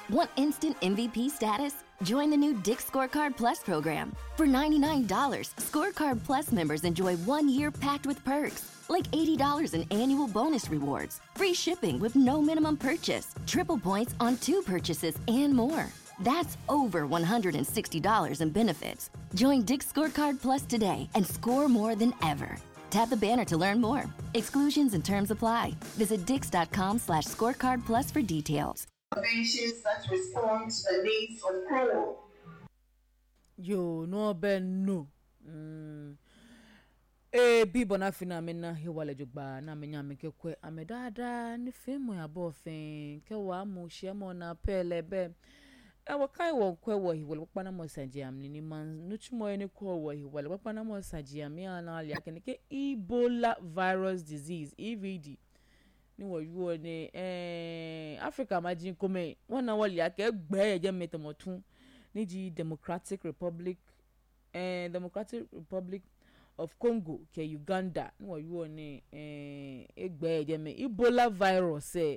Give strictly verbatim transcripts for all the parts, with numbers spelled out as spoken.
Want instant M V P status? Join the new Dick's Scorecard Plus program. For ninety-nine dollars, Scorecard Plus members enjoy one year packed with perks, like eighty dollars in annual bonus rewards, free shipping with no minimum purchase, triple points on two purchases, and more. That's over one hundred sixty dollars in benefits. Join Dick's Scorecard Plus today and score more than ever. Tap the banner to learn more. Exclusions and terms apply. Visit dix.com slash scorecard plus for details. Innovations that respond to the needs of poor. Yo, no ben no. Mm. Eh, bibo na fina mena hiwale jugba na menya mekekwe amedada ni femu ya bofen ke wa mu shemo na pelebe. E wakai wo kwe wo hiwale papa na mo sajiam ni man nuchimo ene ko wo hiwale papa na mo sajiam ya na ali akene ke Ebola virus disease E V D. Ni wo yuo ni eh Africa majin kome wona wali ake gbe je metomotun ni di Democratic Republic eh Democratic Republic of Congo ke Uganda ni wo yuo ni eh egbe je me Ebola virus eh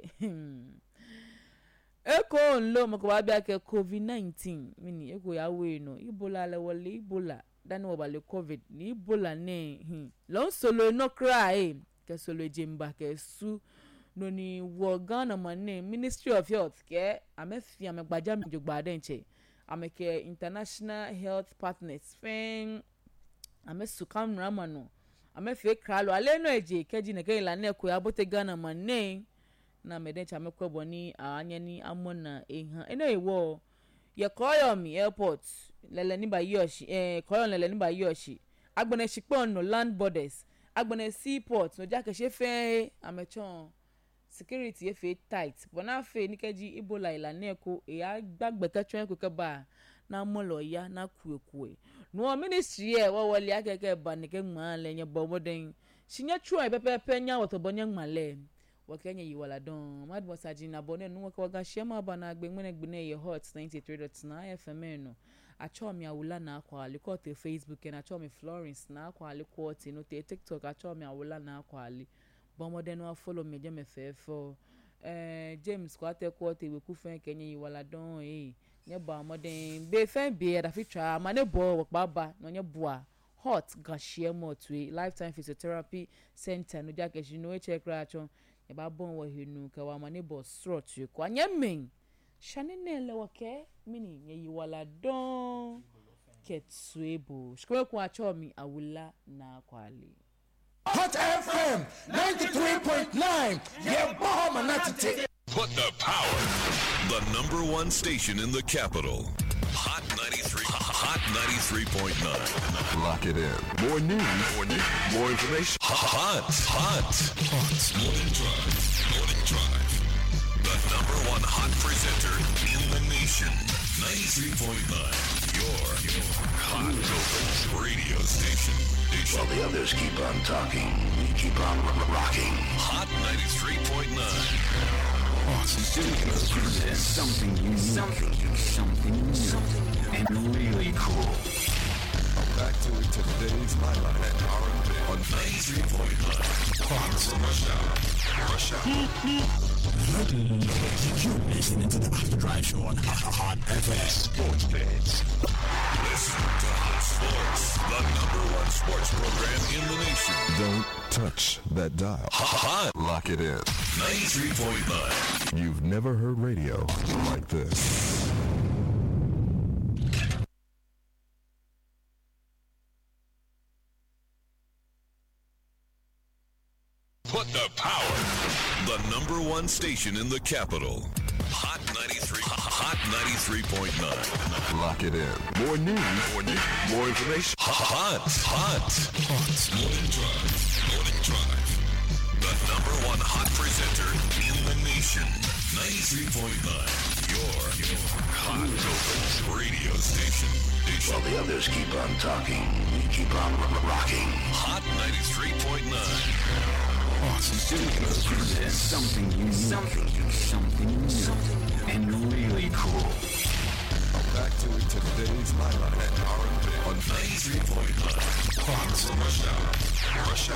eko nlo mako ba bia ke COVID nineteen mini eko ya we no Ebola le wole Ebola dani wo ba le COVID ni Ebola ne lo solo no cry ke solo jemba ke su no ni wo Ghana man Ministry of Health ke amefi amegbaja mi jogba denche ameke International Health Partners fen amesu kamra mano amefi kralo ale no eje keji ne ke ilana ko ya bote Ghana man na medencha amekwebo ni anya ni amona eha ene ewo ye koyo mi airport lele ni ba yoshi eh koyo lele ni ba yoshi agbone shipon no land borders agbone seaport no jake she fe amechon security e fe tight bona fe ni keji Ebola ilana eko e agbagbe ketwen ko ke ba na molo ya na kuekue no ministry e wo wole akeke ba ni ke gman le nye bomoden shinya chua pepepe nya wotobonya gmale wakenya yiwala don mad mosaji na bone nu kwa ga shema bana gbemene gbene ye hot ninety-three point nine F M no achomi awula na akwa aliko te Facebook na achomi Florence na akwa aliko te no te TikTok achomi awula na akwa ali bomo no follow me je me fefo eh James kwa te kwa te we ku fen kenya yiwala don eh nye ba moden be fen be da fitwa mane bo baba no nye boa hot ga shema twe Lifetime Physiotherapy Center no jake jino e check ra achon e ba bon wo hinu ka wa mane bo strot you kwa nyemen shanene le wake mini nye yiwala don ketsuebo shkwe kwa achomi awula na kwali Hot F M ninety-three point nine. Yeah, Bahama Natite. Put the power. The number one station in the capital. Hot ninety-three. Hot ninety-three point nine. Lock it in. More news. More news. More information. Hot. Hot. Hot. Morning Drive. Morning Drive. The number one hot presenter in the nation. ninety-three point nine. Your, your hot local radio station. While the others keep on talking, we keep on rocking. Hot ninety-three point nine. Awesome Studios presents something unique, something unique, something new, something new, and really cool. Back to it today's highlight at R and B on ninety-three point nine. Hot Rush Hour. Rush Hour. You're listening to the After Drive Show on Hot F M. Sports Beds. Listen to Hot Sports, the number one sports program in the nation. Don't touch that dial. Hot. Lock it in. ninety-three point nine. You've never heard radio like this. Put the power. The number one station in the capital. Hot ninety-three. Hot ninety-three point nine. Lock it in. More news. More news. More information. Hot. Hot. Hot. Morning Drive. Morning Drive. The number one hot presenter in the nation. ninety-three point nine. Your, your hot local radio station. While the others keep on talking, we keep on rocking. Hot ninety-three point nine. Awesome Studios presents something unique, something unique, something new, something new, and really cool. Back to it today's highlight at R and B on ninety-three point nine. Hot Rush Hour. Rush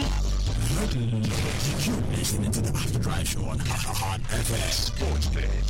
Hour. You're listening to the After Drive Show on Hot F M. Sports Beds.